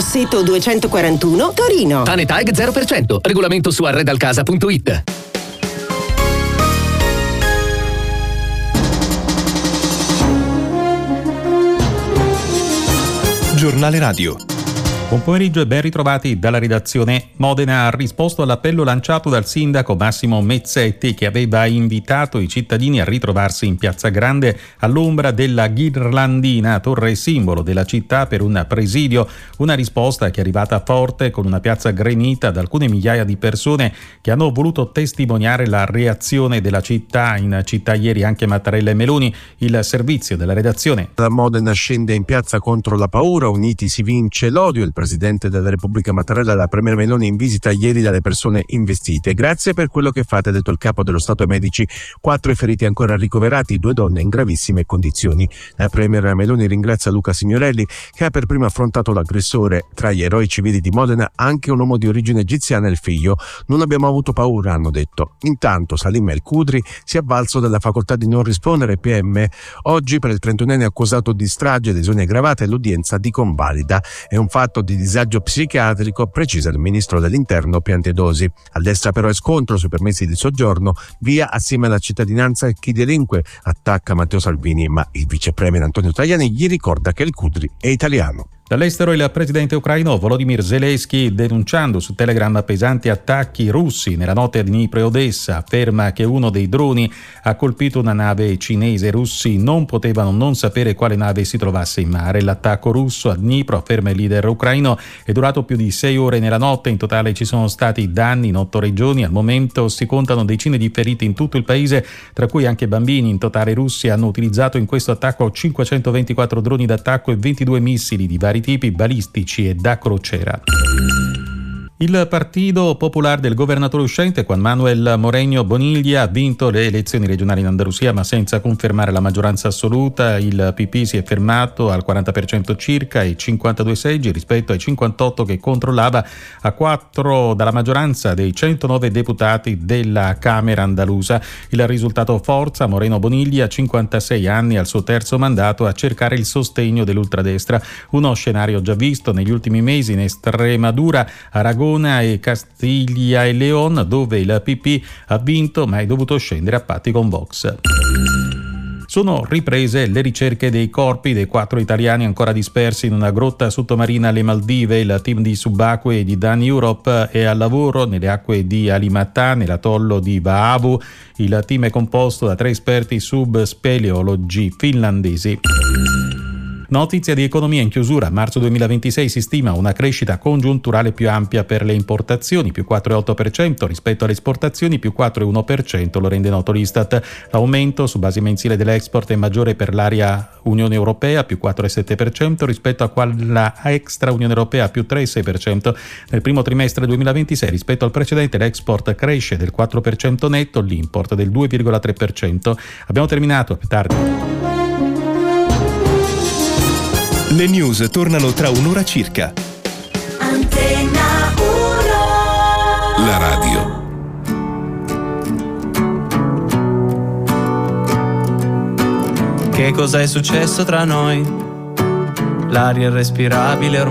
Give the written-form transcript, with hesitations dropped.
Grosseto 241, Torino. Tanetag 0%. Regolamento su arredalcasa.it. Giornale Radio. Buon pomeriggio e ben ritrovati dalla redazione. Modena ha risposto all'appello lanciato dal sindaco Massimo Mezzetti, che aveva invitato i cittadini a ritrovarsi in Piazza Grande all'ombra della ghirlandina, torre simbolo della città, per un presidio. Una risposta che è arrivata forte, con una piazza gremita da alcune migliaia di persone che hanno voluto testimoniare la reazione della città. In città ieri anche Mattarella e Meloni. Il servizio della redazione. La Modena scende in piazza contro la paura, uniti si vince l'odio. Il Presidente della Repubblica Mattarella e la Premier Meloni in visita ieri dalle persone investite. Grazie per quello che fate, ha detto il capo dello Stato ai medici. 4 feriti ancora ricoverati, 2 donne in gravissime condizioni. La Premier Meloni ringrazia Luca Signorelli, che ha per primo affrontato l'aggressore. Tra gli eroi civili di Modena anche un uomo di origine egiziana e il figlio. Non abbiamo avuto paura, hanno detto. Intanto Salim El Kudri si è avvalso della facoltà di non rispondere PM. Oggi per il 31enne accusato di strage, lesioni aggravate, l'udienza di convalida. È un fatto di disagio psichiatrico, precisa il ministro dell'Interno Piantedosi. A destra però è scontro sui permessi di soggiorno, via assieme alla cittadinanza chi delinque, attacca Matteo Salvini, ma il vice premier Antonio Tajani gli ricorda che il Kudri è italiano. Dall'estero il presidente ucraino Volodymyr Zelensky, denunciando su Telegram pesanti attacchi russi nella notte a Dnipro e Odessa, afferma che uno dei droni ha colpito una nave cinese. I russi non potevano non sapere quale nave si trovasse in mare. L'attacco russo a Dnipro, afferma il leader ucraino, è durato più di 6 ore nella notte. In totale ci sono stati danni in 8 regioni. Al momento si contano decine di feriti in tutto il paese, tra cui anche bambini. In totale i russi hanno utilizzato in questo attacco 524 droni d'attacco e 22 missili di vari tipi, balistici e da crociera. Il Partito Popolare del governatore uscente Juan Manuel Moreno Bonilla ha vinto le elezioni regionali in Andalusia, ma senza confermare la maggioranza assoluta. Il PP si è fermato al 40% circa e 52 seggi rispetto ai 58 che controllava, a 4 dalla maggioranza dei 109 deputati della Camera andalusa. Il risultato forza Moreno Bonilla, 56 anni, al suo terzo mandato, a cercare il sostegno dell'ultradestra. Uno scenario già visto negli ultimi mesi in Estremadura, Aragona e Castiglia e León, dove il PP ha vinto ma è dovuto scendere a patti con Vox. Sono riprese le ricerche dei corpi dei 4 italiani ancora dispersi in una grotta sottomarina alle Maldive. Il team di subacquei di Dan Europe è al lavoro nelle acque di Alimatà, nell'atollo di Vaavu. Il team è composto da 3 esperti subspeleologi finlandesi. Notizia di economia in chiusura. A marzo 2026 si stima una crescita congiunturale più ampia per le importazioni, più 4,8% rispetto alle esportazioni, più 4,1%, lo rende noto l'Istat. L'aumento su base mensile dell'export è maggiore per l'area Unione Europea, più 4,7% rispetto a quella extra Unione Europea, più 3,6%. Nel primo trimestre 2026 rispetto al precedente l'export cresce del 4% netto, l'import del 2,3%. Abbiamo terminato, a più tardi. Le news tornano tra un'ora circa. Antenna 1. La radio. Che cosa è successo tra noi? L'aria irrespirabile ormai